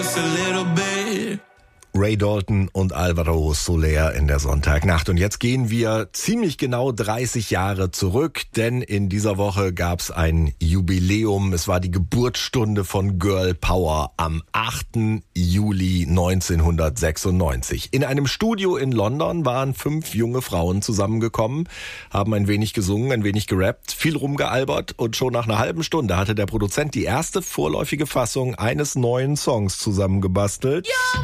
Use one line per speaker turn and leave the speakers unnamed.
Ray Dalton und Alvaro Soler in der Sonntagnacht. Und jetzt gehen wir ziemlich genau 30 Jahre zurück, denn in dieser Woche gab's ein Jubiläum. Es war die Geburtsstunde von Girl Power am 8. Juli 1996. In einem Studio in London waren 5 junge Frauen zusammengekommen, haben ein wenig gesungen, ein wenig gerappt, viel rumgealbert und schon nach einer halben Stunde hatte der Produzent die erste vorläufige Fassung eines neuen Songs zusammengebastelt.